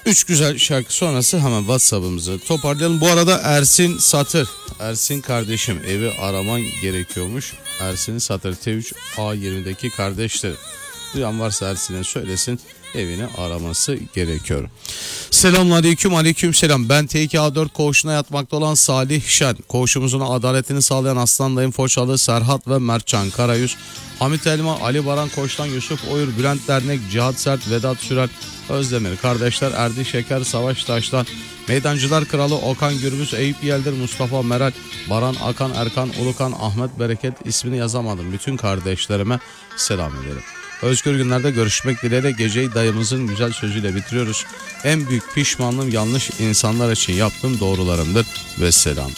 Üç güzel şarkı sonrası hemen WhatsApp'ımızı toparlayalım. Bu arada Ersin Satır. Ersin kardeşim, evi araman gerekiyormuş. Ersin Satır T3 A20'deki kardeşleri. Duyan varsa Ersin'e söylesin, evini araması gerekiyor. Selamünaleyküm, aleykümselam. Ben T2A4 koğuşuna yatmakta olan Salih Şen. Koğuşumuzun adaletini sağlayan Aslan Dayım Foçalı, Serhat ve Mertcan Karayüz, Hamit Elma, Ali Baran Koç'tan Yusuf Oyur, Bülent Dernek, Cihat Sert, Vedat Sürer, Özdemir kardeşler, Erdi Şeker, Savaş Taş'tan, Meydancılar Kralı Okan Gürbüz, Eyüp Yeldir, Mustafa Meral, Baran Akan, Erkan Ulukan, Ahmet Bereket, ismini yazamadım. Bütün kardeşlerime selam ederim. Özgür günlerde görüşmek dileğiyle geceyi dayımızın güzel sözüyle bitiriyoruz. En büyük pişmanlığım yanlış insanlar için yaptığım doğrularımdır. Vesselam.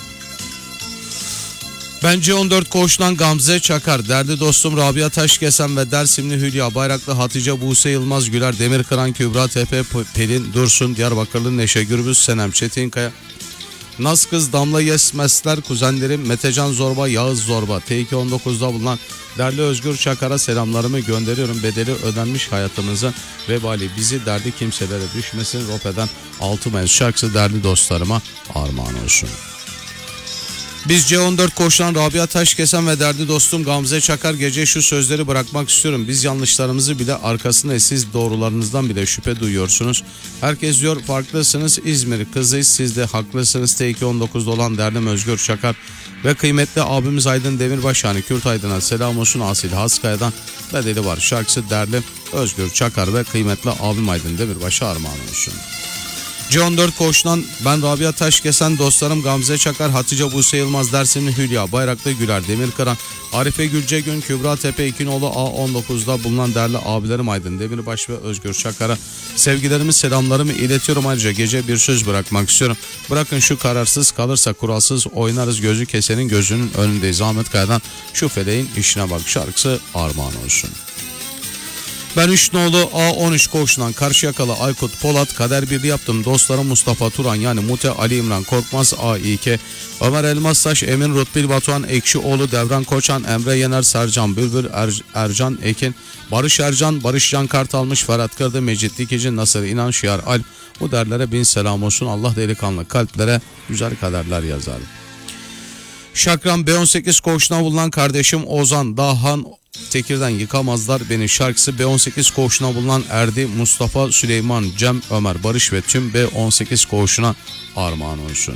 Ben C14 koğuşundan Gamze Çakar, derdi dostum Rabia Taşkesen ve Dersimli Hülya Bayraklı, Hatice Buse Yılmaz Güler, Demirkıran Kübra Tepe Pelin Dursun, Diyarbakırlı Neşe Gürbüz, Senem Çetinkaya, Naz Kız Damla Yesmezler, kuzenlerim Metecan Zorba, Yağız Zorba, T219'da bulunan derli Özgür Çakar'a selamlarımı gönderiyorum. Bedeli ödenmiş hayatımızın vebali, bizi derdi kimselere düşmesin. Rope'den Altımen şarkısı derli dostlarıma armağan olsun. Biz C14 koşulan Rabia Taşkesen ve derdi dostum Gamze Çakar, gece şu sözleri bırakmak istiyorum. Biz yanlışlarımızı bile arkasında, siz doğrularınızdan bile şüphe duyuyorsunuz. Herkes diyor farklısınız, İzmir kızıyız, siz de haklısınız. T219'da olan derdim Özgür Çakar ve kıymetli abimiz Aydın Demirbaş, yani Kürt Aydın'a selam olsun. Asil Haskaya'dan bedeli var şarkısı derli Özgür Çakar ve kıymetli abim Aydın Demirbaş'a armağan olsun. C14 koğuşundan ben Rabia Taşkesen, dostlarım Gamze Çakar, Hatice Buse Yılmaz, Dersimli Hülya Bayraklı Güler, Demirkıran, Arife Gülcegün, Kübra Tepe İkinoğlu, A19'da bulunan değerli abilerim Aydın Demirbaş ve Özgür Çakar'a sevgilerimi, selamlarımı iletiyorum. Ayrıca gece bir söz bırakmak istiyorum. Bırakın şu kararsız kalırsa kuralsız oynarız, gözü kesenin gözünün önündeyiz. Ahmet Kaya'dan şu feleğin işine bak şarkısı armağan olsun. Ben 3 nolu A13 koğuşundan Karşıyakalı Aykut Polat, kader birliği yaptım dostlarım Mustafa Turan, yani Mute Ali İmran Korkmaz, A2 Ömer Elmastaş, Emin Rutbil Batuhan Ekşioğlu, Devran Koçan, Emre Yener, Sercan Bülbül, Ercan Ekin, Barış Ercan, Barış Can Kartalmış, Ferhat Kırdı, Mecit Dikici, Nasır İnan, Şiar Alp. Bu derlere bin selam olsun. Allah delikanlı kalplere güzel kaderler yazar. Şakran B18 koğuşuna bulunan kardeşim Ozan Dahan Tekir'den yıkamazlar beni şarkısı B18 koğuşuna bulunan Erdi, Mustafa, Süleyman, Cem, Ömer, Barış ve tüm B18 koğuşuna armağan olsun.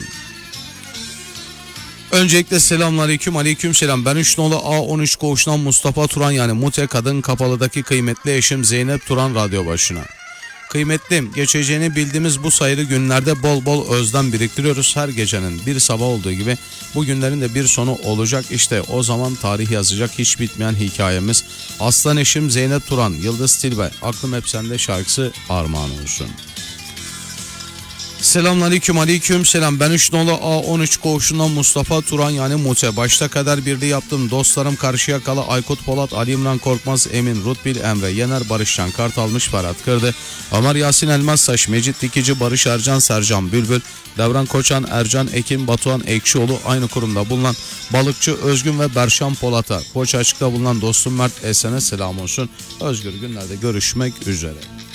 Öncelikle selamünaleyküm, aleykümselam. Ben 3 nolu A13 koğuşundan Mustafa Turan, yani Mute Kadın Kapalı'daki kıymetli eşim Zeynep Turan radyo başına. Kıymetlim, geçeceğini bildiğimiz bu sayılı günlerde bol bol özlem biriktiriyoruz. Her gecenin bir sabah olduğu gibi bu günlerin de bir sonu olacak. İşte o zaman tarih yazacak hiç bitmeyen hikayemiz. Aslan eşim Zeynep Turan, Yıldız Tilbe, Aklım Hep Sende şarkısı armağan olsun. Selamünaleyküm, aleykümselam. Ben 3 nolu A13 koğuşundan Mustafa Turan, yani Mute. Başta kadar birliği yaptım dostlarım Karşıyakalı Aykut Polat, Ali İmran Korkmaz, Emin Rutbil, Emre Yener, Barış Can Kartalmış, Ferhat Kırdı, Ömer Yasin Elmastaş, Mecit Dikici, Barış Ercan, Sercan Bülbül, Devran Koçan, Ercan Ekin, Batuhan Ekşioğlu, aynı kurumda bulunan Balıkçı Özgün ve Berşan Polat'a, Koç Açık'ta bulunan dostum Mert Esen'e selam olsun. Özgür günlerde görüşmek üzere.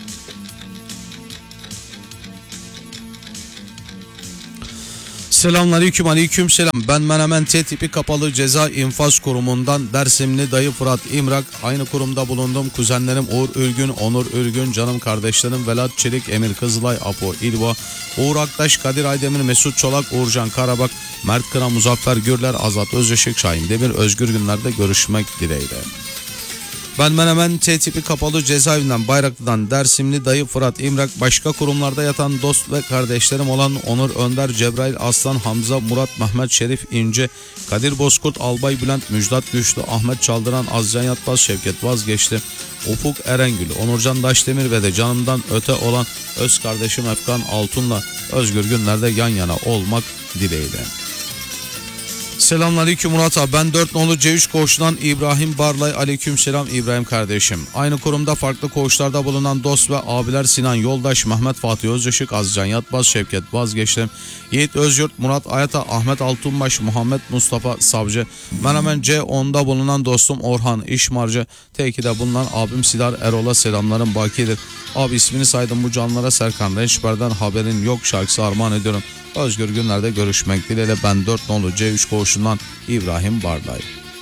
Selamünaleyküm, aleykümselam. Ben Menemen T tipi kapalı ceza infaz kurumundan Dersimli dayı Fırat İmrak, aynı kurumda bulundum. Kuzenlerim Uğur Ülgün, Onur Ülgün, canım kardeşlerim Velat Çelik, Emir Kızılay, Apo İlbo, Uğur Aktaş, Kadir Aydemir, Mesut Çolak, Uğurcan Karabak, Mert Kıra, Muzaffer Gürler, Azat Özyaşık, Şahin Demir. Özgür günlerde görüşmek dileğiyle. Ben Menemen T tipi kapalı cezaevinden Bayraklı'dan Dersimli dayı Fırat İmrak, başka kurumlarda yatan dost ve kardeşlerim olan Onur Önder, Cebrail Aslan, Hamza, Murat, Mehmet Şerif İnce, Kadir Bozkurt, Albay Bülent, Müjdat Güçlü, Ahmet Çaldıran, Azcan Yatmaz, Şevket Vazgeçti, Ufuk Erengül, Onurcan Daşdemir ve de canımdan öte olan öz kardeşim Efkan Altun'la özgür günlerde yan yana olmak dileğiyle. Selamünaleyküm Murat abi. Ben 4 nolu C3 koğuşundan İbrahim Barlay. Aleykümselam İbrahim kardeşim. Aynı kurumda farklı koğuşlarda bulunan dost ve abiler Sinan Yoldaş, Mehmet Fatih Özışık, Azcan Yatbaz, Şevket Vazgeçtim, Yiğit Özyurt, Murat Ayata, Ahmet Altunbaş, Muhammed Mustafa Savcı, Menemen C10'da bulunan dostum Orhan İşmarcı, T2'de bulunan abim Sidar Erol'a selamlarım bakidir. Abi ismini saydım bu canlara, Serkan Rençber'den haberin yok şarkısı armağan ediyorum. Özgür günlerde görüşmek dileğiyle. Ben 4 nolu C3 koğuşundan İbrahim Barlay.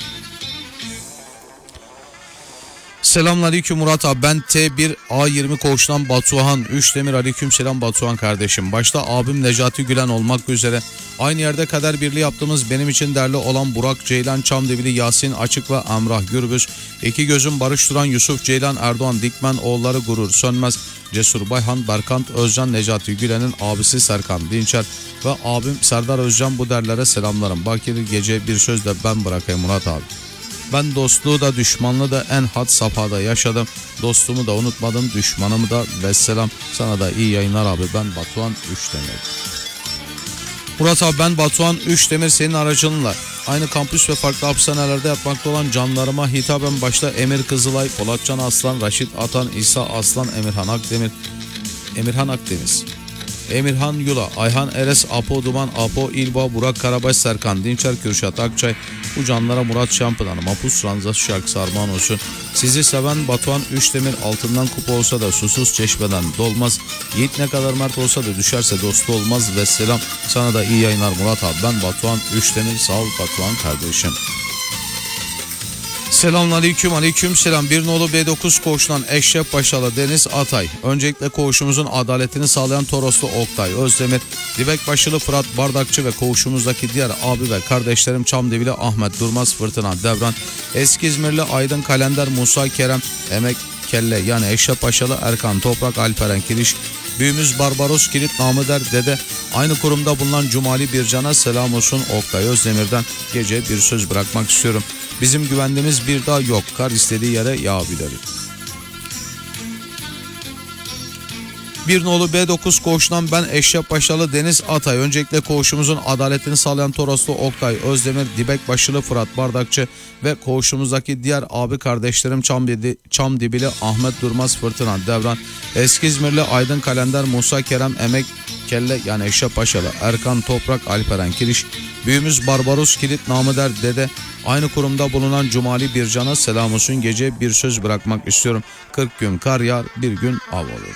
Selamünaleyküm Murat abi. Ben T1 A20 koğuşundan Batuhan Üçdemir. Aleykümselam Batuhan kardeşim. Başta abim Necati Gülen olmak üzere aynı yerde kader birliği yaptığımız benim için değerli olan Burak Ceylan Çamdebili, Yasin Açık ve Emrah Gürbüz. İki gözüm barıştıran Yusuf Ceylan Erdoğan Dikmen oğulları Gurur Sönmez, Cesur Bayhan, Berkant Özcan, Necati Gülen'in abisi Serkan Dinçer ve abim Serdar Özcan, bu derlere selamlarım. Bakir gece bir söz de ben bırakayım Murat abi. Ben dostluğu da düşmanlığı da en had safhada yaşadım. Dostumu da unutmadım, düşmanımı da vesselam. Sana da iyi yayınlar abi. Ben Batuhan Üçdemir. Murat abi ben Batuhan Üçdemir, senin aracınla aynı kampüs ve farklı hapishanelerde yatmakta olan canlarıma hitaben başta Emir Kızılay, Polatcan Aslan, Raşit Atan, İsa Aslan, Emirhan Akdeniz, Emirhan Yula, Ayhan Eres, Apo Duman, Apo İlba, Burak Karabaş, Serkan Dinçer, Kürşat Akçay, bu canlara Murat Şampınar'ın Mapus Ranzası şarkısı armağan olsun. Sizi seven Batuhan Üçdemir, altından kupa olsa da susuz çeşmeden dolmaz. Yiğit ne kadar mert olsa da düşerse dostu olmaz. Vesselam, sana da iyi yayınlar Murat abi. Ben Batuhan Üçdemir, sağ ol Batuhan kardeşim. Selamünaleyküm, aleykümselam. Bir nolu B9 koğuşundan Eşref Paşalı Deniz Atay. Öncelikle koğuşumuzun adaletini sağlayan Toroslu Oktay Özdemir, Dibek Başılı Fırat Bardakçı ve koğuşumuzdaki diğer abi ve kardeşlerim Çamdebili Ahmet Durmaz, Fırtına Devran, Eski İzmirli Aydın Kalender, Musa Kerem, Emek Kelle yani Eşref Paşalı Erkan Toprak, Alperen Kiriş, büyüğümüz Barbaros Kilit namı der dede. Aynı kurumda bulunan Cumali Bircan'a selam olsun. Oktay Özdemir'den gece bir söz bırakmak istiyorum. Bizim güvendiğimiz bir dağ yok, kar istediği yere yağabilir. Bir nolu B9 koğuşundan ben Eşref Paşalı Deniz Atay. Öncelikle koğuşumuzun adaletini sağlayan Toroslu Oktay Özdemir, Dibek Başılı Fırat Bardakçı ve koğuşumuzdaki diğer abi kardeşlerim Çamdibili Ahmet Durmaz, Fırtına Devran, Eski İzmirli Aydın Kalender, Musa Kerem, Emek Kelle yani Eşref Paşalı Erkan Toprak, Alperen Kiriş, büyüğümüz Barbaros Kilit namı der dede. Aynı kurumda bulunan Cumali Bircan'a selam olsun. Gece bir söz bırakmak istiyorum. 40 gün kar yağar, bir gün av olur.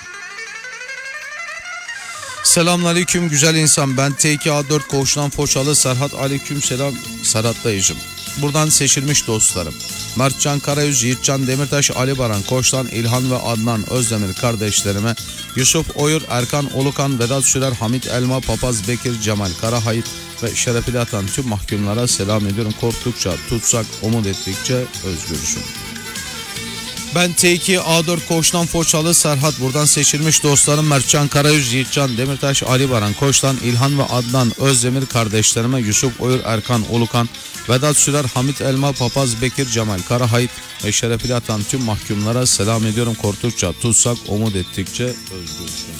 Selamünaleyküm güzel insan. Ben T2A4 koğuşundan Foçalı Serhat. Aleykümselam Serhat dayıcım. Buradan seçilmiş dostlarım Mertcan Karayüz, Yiğitcan Demirtaş, Ali Baran Koçtan, İlhan ve Adnan Özdemir kardeşlerime, Yusuf Oyur, Erkan Olukan, Vedat Sürer, Hamit Elma, Papaz Bekir, Cemal Karahayit ve şerefli atan tüm mahkumlara selam ediyorum. Korktukça tutsak, umut ettikçe özgürsün. Ben T2 A4 koğuştan Foçalı Serhat. Buradan seçilmiş dostlarım Mertcan Karayüz, Yiğitcan Demirtaş, Ali Baran Koçtan, İlhan ve Adnan Özdemir kardeşlerime, Yusuf Oyur, Erkan Olukan, Vedat Sürer, Hamit Elma, Papaz Bekir, Cemal Karahayit ve şerefli atan tüm mahkumlara selam ediyorum. Korktukça tutsak, umut ettikçe özgürsün.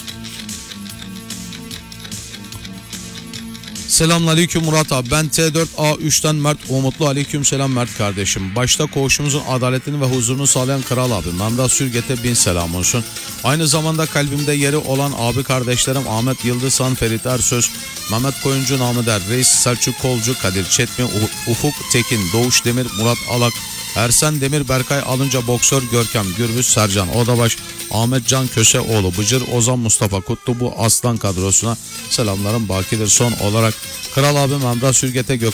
Selamünaleyküm Murat abi. Ben T4A3'ten Mert Umutlu. Aleykümselam Mert kardeşim. Başta koğuşumuzun adaletini ve huzurunu sağlayan kral abim Memrah Sürget'e bin selam olsun. Aynı zamanda kalbimde yeri olan abi kardeşlerim Ahmet Yıldızhan, Ferit Ersöz, Mehmet Koyuncu namı der Reis, Selçuk Kolcu, Kadir Çetmi, Ufuk Tekin, Doğuş Demir, Murat Alak, Ersen Demir, Berkay Alınca, Boksör Görkem Gürbüz, Sercan Odabaş, Ahmet Can Köseoğlu, Bıcır Ozan, Mustafa Kutlu, bu aslan kadrosuna selamlarım bakidir. Son olarak kral abim Emrah Sürget'e